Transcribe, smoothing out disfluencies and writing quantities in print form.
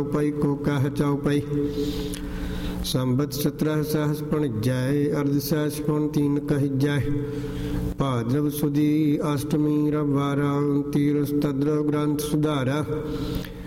पई को कह चाउ पई। संबत 17 सहस पण जय अर्ध सहस पण 3 कह जय। भाद्रव सुदी अष्टमी रविवारा तीरस तद्रव ग्रंथ सुधारा।